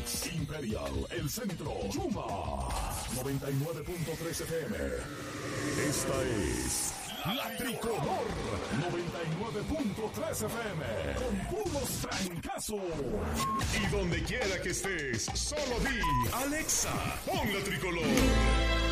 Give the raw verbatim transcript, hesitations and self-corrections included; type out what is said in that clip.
Phoenix, Imperial, El Centro, Yuma, noventa y nueve punto tres F M. Esta es La Tricolor, noventa y nueve punto tres F M, con puros trancazos. Y donde quiera que estés, solo di, Alexa, pon La Tricolor.